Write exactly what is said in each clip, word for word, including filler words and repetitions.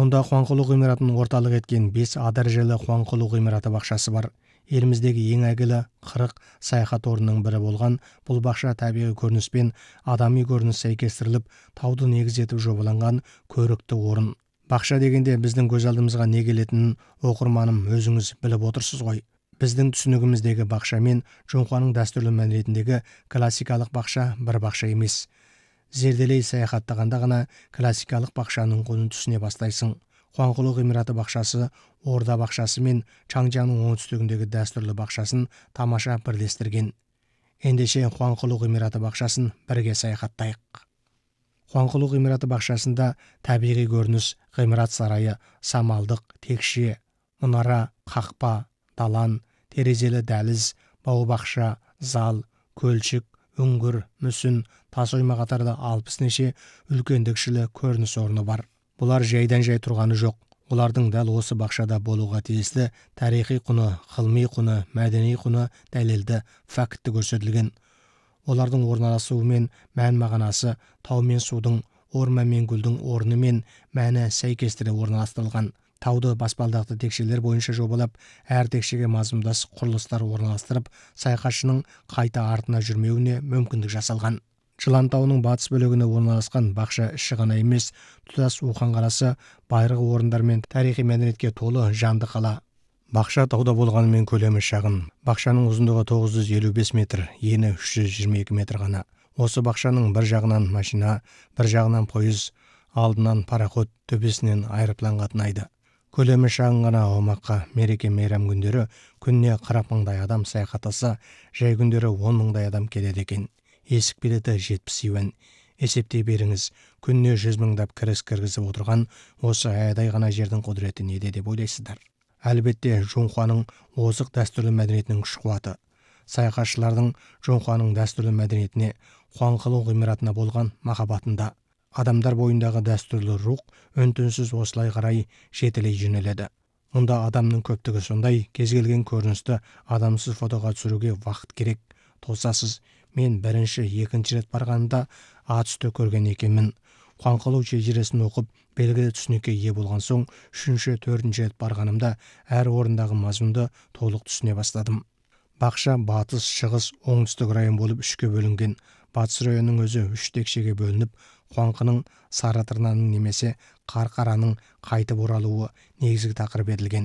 Мұнда Қуаңқұлы ғимаратын орталық еткен бес А дәрежелі Қуаңқұлы ғимараты бақшасы бар. Еліміздегі ең әйгілі қырық саяхат орнының бірі болған бұл бақша табиғи көрініспен адами көрініс сәйкестіріліп, тауды негіз етіп жобаланған көрікті орын. Бақша дегенде біздің көз алдымызға не келетінін оқырманым өзіңіз біліп отырсыз ғой. Біздің түсінігіміздегі бақша мен Жоңқаның дәстүрлі мәдениетіндегі классикалық бақша бір бақша емес. Зерделей саяхаттағанда ғана классикалық бақшаның құнын түсіне бастайсың. Қуаңқұлы ғимараты бақшасы Орда бақшасы мен Чаңжаңның оңтүстігіндегі дәстүрлі бақшасын тамаша бірлестірген. Ендеше Қуаңқұлы ғимараты бақшасын бірге саяхаттайық. Қуаңқұлы ғимараты бақшасында табиғи көрініс, ғимарат сарайы, самалдық, текше, мұнара, қақпа, далан, терезелі дәліз, бау-бақша, зал, көлшік, үңгір, мүсін, тас ойма қатарда алпыс неше үлкендікшілі көрініс орны бар. Бұлар жайдан жай тұрғаны жоқ. Олардың дәл осы бақшада болуға тиісті тарихи құны, ғылыми құны, мәдени құны дәлелді, факті көрсетілген. Олардың орналасуы мен мән-мағынасы тау мен судың, орман мен гүлдің орны мен мәні сәйкестіре орналастырылған. Тауды баспалдақты текшелер бойынша жобалап, әр текшеге мазмұндас құрылыстар орналастырып, саяхатшының қайта артына жүрмеуіне мүмкіндік жасалған. Жылан тауының батыс бөлігіне орналасқан бақша іші ғана емес, тұтас Ухан қаласы байырғы орындар мен тарихи мәдениетке толы жанды қала. Бақша тауда болғанымен көлемі шағын. Бақшаның ұзындығы тоғыз жүз елу бес метр, ені үш жүз жиырма екі метр ғана. Осы бақшаның бір жағынан машина, бір жағынан пойыз, алдынан пароход, төбесінен аэроплан қатынайды. Көлемі шағын ғана аумаққа мереке мейрам күндері күніне қырық мыңдай адам саяхаттаса, жай күндері он мыңдай адам келеді екен. Есік билеті жетпіс юан. Есептей беріңіз, күніне жүз мыңдап кіріс кіргізіп отырған осы аядай ғана жердің құдіреті неде деп ойлайсыздар. Әлбетте, Жоңқаның озық дәстүрлі мәдениетінің күш-қуаты. Саяхатшылардың Жоңқаның дәстүрлі мәдениетіне, Қуаңқұлы ғимаратына болған махаббатында. Адамдар бойындағы дәстүрлі рух үн-түнсіз осылай қарай жетілей жөнеледі. Мұнда адамның көптігі сондай, кез келген көріністі адамсыз фотоға түсіруге вақыт керек. Тосасыз, мен бірінші, екінші рет барғанда ат үсті көрген екенмін. Қуаңқұлы шежіресін оқып, белгілі түсінікке ие болған соң, үшінші, төртінші рет барғанымда әр орындағы мазмұнды толық түсіне бастадым. Бақша батыс, шығыс, оңтүстік район болып үшке бөлінген. Батыс районның өзі үш текшеге бөлініп, Қуаңқының Сарытырнаның немесе Қарқараның қайтып оралуы негізгі тақырып етілген.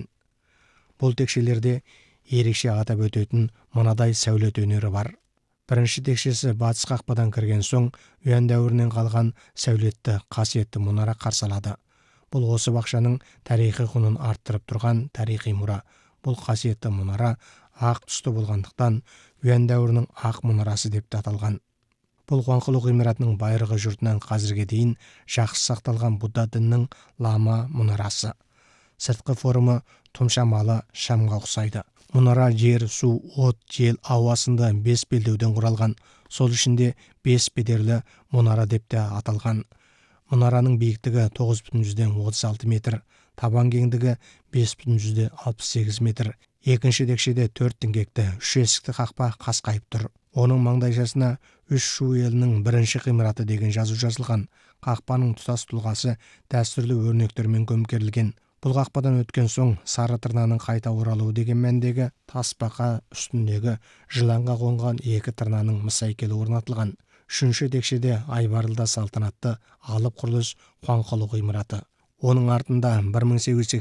Бұл текшелерде ерекше атап өтетін мынадай сәулет өнері бар. Бірінші текшесі батыс қақпадан кірген соң, Юан дәуірінен қалған сәулетті, қасиетті мұнара қарсы алады. Бұл осы бақшаның тарихи құнын арттырып тұрған тарихи мұра. Бұл қасиетті мұнара ақ түсті болғандықтан Юан дәуірінің ақ мұнарасы деп те аталған. Бұл Қуаңқұлы ғимаратының байырғы жұртынан қазірге дейін жақсы сақталған Будда дінінің лама мұнарасы. Сыртқы формы тұмшамалы шамға ұқсайды. Мұнара жер, су, от, жел, ауасында бес белдеуден құралған. Сол ішінде бес бедерлі мұнара деп те аталған. Мұнараның биіктігі тоғыз бүтін жүзден отыз алты метр, табан кеңдігі бес бүтін жүзден алпыс сегіз метр. Екінші текшеде төрт діңгекті, үш есікті қақпа қасқайып тұр. Оның маңдайшасына үш шу елінің бірінші ғимараты деген жазу жазылған. Қақпаның тұтас тұлғасы дәстүрлі өрнектермен көмкерілген. Бұл қақпадан өткен соң Сарытырнаның қайта оралуы деген мәндегі тасбақа үстіндегі жыланға қонған екі тырнаның мысайкелі орнатылған. Үшінші текшеде айбарлы салтанатты алып құрылыс Қуаңқұлы ғимараты. Оның артында бір мың сегіз жүз